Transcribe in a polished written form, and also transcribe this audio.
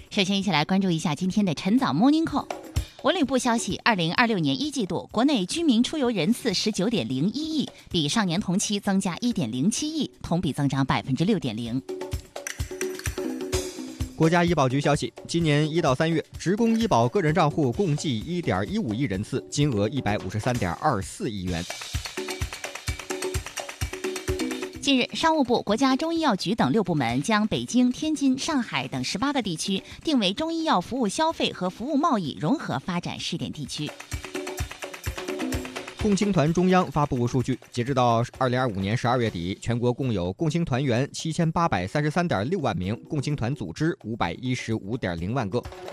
首先一起来关注一下今天的晨早 Morning Call。文旅部消息，2026年一季度国内居民出游人次19.01亿，比上年同期增加1.07亿，同比增长6.0%。 国家医保局消息，今年1到3月，职工医保个人账户共计1.15亿人次，金额153.24亿元。 近日，商务部、国家中医药局等6部门将北京、天津、上海等18个地区定为中医药服务消费和服务贸易融合发展试点地区。 共青团中央发布数据，截止到2025年12月底，全国共有共青团员7833.6万名，共青团组织515.0万个。